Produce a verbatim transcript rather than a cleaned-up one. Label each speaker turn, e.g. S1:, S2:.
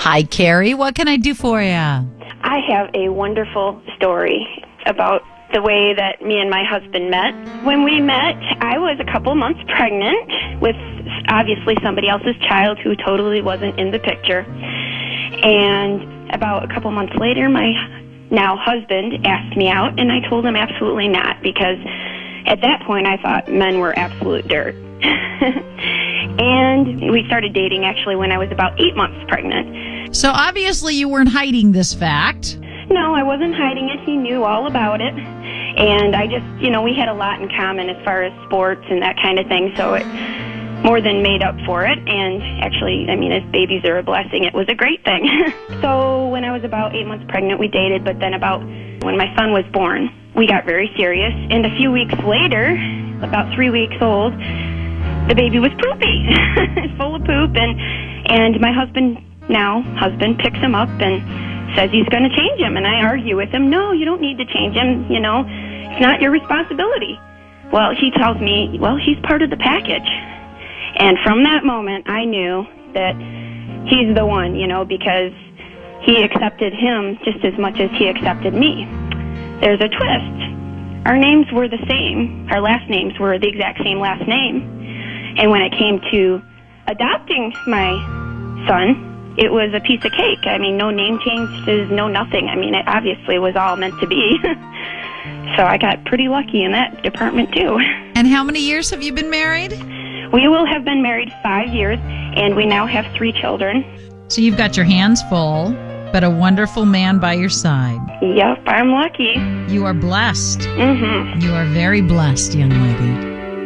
S1: Hi, Carrie. What can I do for you?
S2: I have a wonderful story about the way that me and my husband met. When we met, I was a couple months pregnant with obviously somebody else's child who totally wasn't in the picture. And about a couple months later, my now husband asked me out, and I told him absolutely not, because at that point I thought men were absolute dirt. And we started dating actually when I was about eight months pregnant.
S1: So obviously you weren't hiding this fact.
S2: No, I wasn't hiding it. He knew all about it. And I just, you know, we had a lot in common as far as sports and that kind of thing, so it more than made up for it. And actually, I mean, as babies are a blessing, it was a great thing. So when I was about eight months pregnant, we dated, but then about when my son was born, we got very serious. And a few weeks later, about three weeks old, the baby was poopy, full of poop. And, and my husband, now husband, picks him up and says he's going to change him. And I argue with him, no, you don't need to change him, you know, it's not your responsibility. Well, he tells me, well, he's part of the package. And from that moment, I knew that he's the one, you know, because he accepted him just as much as he accepted me. There's a twist. Our names were the same. Our last names were the exact same last name. And when it came to adopting my son, it was a piece of cake. I mean, no name changes, no nothing. I mean, it obviously was all meant to be. So I got pretty lucky in that department, too.
S1: And how many years have you been married?
S2: We will have been married five years, and we now have three children.
S1: So you've got your hands full, but a wonderful man by your side.
S2: Yep, I'm lucky.
S1: You are blessed.
S2: Mm-hmm.
S1: You are very blessed, young lady.